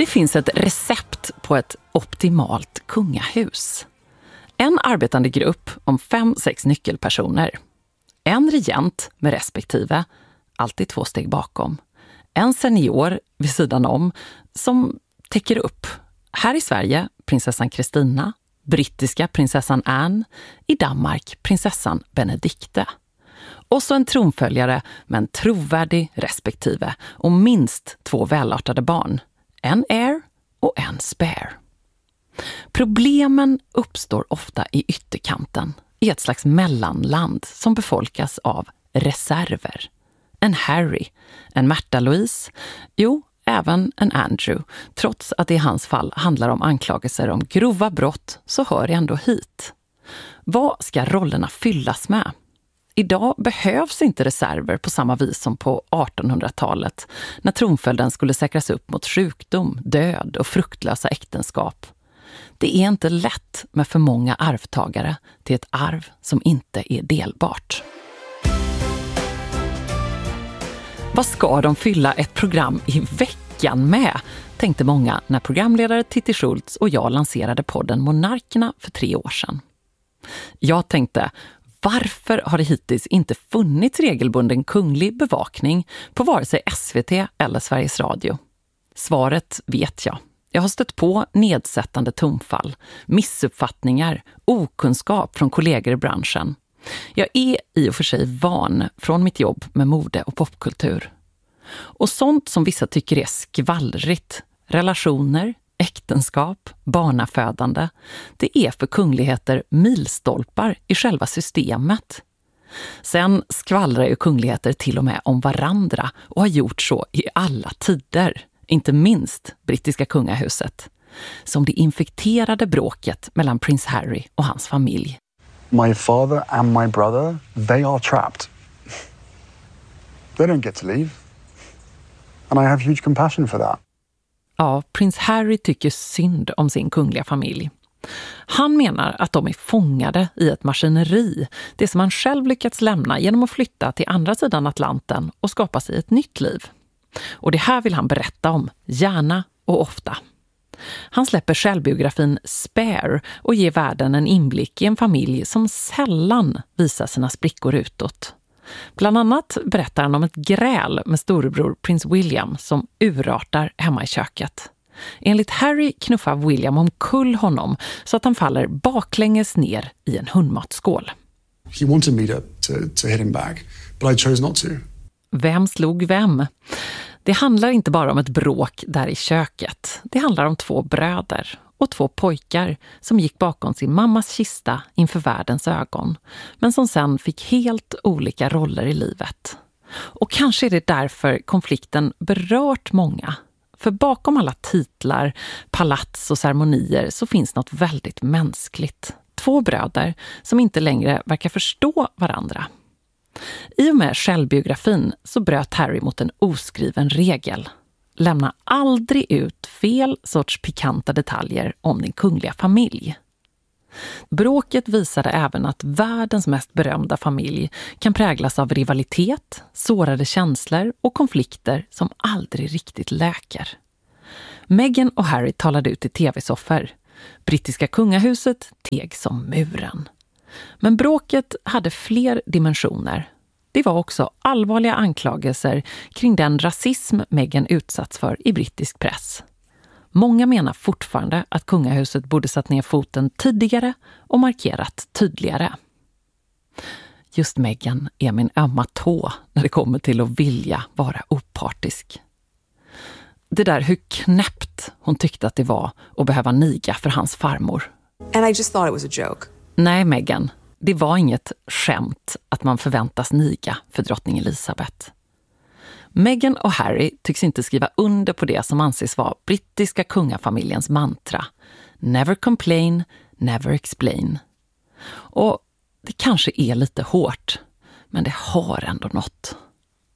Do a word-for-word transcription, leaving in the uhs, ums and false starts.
finns ett recept på ett optimalt kungahus. En arbetande grupp om fem, sex nyckelpersoner. En regent med respektive, alltid två steg bakom. En senior vid sidan om som täcker upp. Här i Sverige prinsessan Kristina, brittiska prinsessan Anne, i Danmark prinsessan Benedikte. Och så en tronföljare med en trovärdig respektive och minst två välartade barn. En heir och en spare. Problemen uppstår ofta i ytterkanten, i ett slags mellanland som befolkas av reserver. En Harry, en Märta Louise, jo, även en Andrew. Trots att det i hans fall handlar om anklagelser om grova brott så hör det ändå hit. Vad ska rollerna fyllas med? Idag behövs inte reserver på samma vis som på artonhundratalet när tronföljden skulle säkras upp mot sjukdom, död och fruktlösa äktenskap. Det är inte lätt med för många arvtagare till ett arv som inte är delbart. Vad ska de fylla ett program i veckan med? Tänkte många när programledare Titti Schultz och jag lanserade podden Monarkerna för tre år sedan. Jag tänkte, varför har det hittills inte funnits regelbunden kunglig bevakning på vare sig S V T eller Sveriges Radio? Svaret vet jag. Jag har stött på nedsättande tonfall, missuppfattningar, okunskap från kollegor i branschen. Jag är i och för sig van från mitt jobb med mode och popkultur. Och sånt som vissa tycker är skvallrigt, relationer, äktenskap, barnafödande, det är för kungligheter milstolpar i själva systemet. Sen skvallrar ju kungligheter till och med om varandra och har gjort så i alla tider, inte minst brittiska kungahuset. Som det infekterade bråket mellan prins Harry och hans familj. My father and my brother, they are trapped. They don't get to leave. And I have huge compassion for that. Ja, prins Harry tycker synd om sin kungliga familj. Han menar att de är fångade i ett maskineri, det som han själv lyckats lämna genom att flytta till andra sidan Atlanten och skapa sig ett nytt liv. Och det här vill han berätta om, gärna och ofta. Han släpper självbiografin Spare och ger världen en inblick i en familj som sällan visar sina sprickor utåt. Bland annat berättar han om ett gräl med storebror prins William som urartar hemma i köket. Enligt Harry knuffar William omkull honom så att han faller baklänges ner i en hundmatsskål. He wanted me to, to, to hit him back, but I chose not to. Vem slog vem? Det handlar inte bara om ett bråk där i köket. Det handlar om två bröder och två pojkar som gick bakom sin mammas kista inför världens ögon, men som sen fick helt olika roller i livet. Och kanske är det därför konflikten berört många. För bakom alla titlar, palats och ceremonier så finns något väldigt mänskligt. Två bröder som inte längre verkar förstå varandra. I och med självbiografin så bröt Harry mot en oskriven regel. Lämna aldrig ut fel sorts pikanta detaljer om din kungliga familj. Bråket visade även att världens mest berömda familj kan präglas av rivalitet, sårade känslor och konflikter som aldrig riktigt läker. Meghan och Harry talade ut i tv-soffor. Brittiska kungahuset teg som muren. Men bråket hade fler dimensioner. Det var också allvarliga anklagelser kring den rasism Meghan utsatts för i brittisk press. Många menar fortfarande att kungahuset borde satt ner foten tidigare och markerat tydligare. Just Meghan är min ömma tå när det kommer till att vilja vara opartisk. Det där hur knäppt hon tyckte att det var att behöva niga för hans farmor. And I just thought it was a joke. Nej, Meghan. Det var inget skämt att man förväntas niga för drottning Elizabeth. Meghan och Harry tycks inte skriva under på det som anses vara brittiska kungafamiljens mantra. Never complain, never explain. Och det kanske är lite hårt, men det har ändå något.